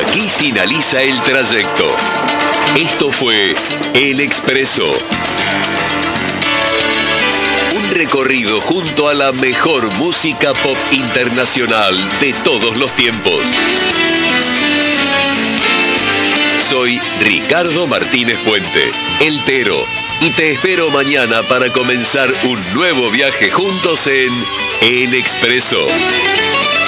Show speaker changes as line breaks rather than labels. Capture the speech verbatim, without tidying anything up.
aquí finaliza el trayecto. Esto fue El Expreso. Un recorrido junto a la mejor música pop internacional de todos los tiempos. Soy Ricardo Martínez Puente, El Tero, y te espero mañana para comenzar un nuevo viaje juntos en El Expreso.